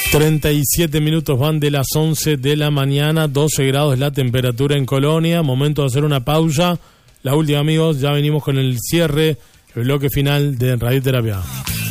37 minutos van de las 11 de la mañana, 12 grados la temperatura en Colonia. Momento de hacer una pausa. La última, amigos, ya venimos con el cierre, el bloque final de Radioterapia.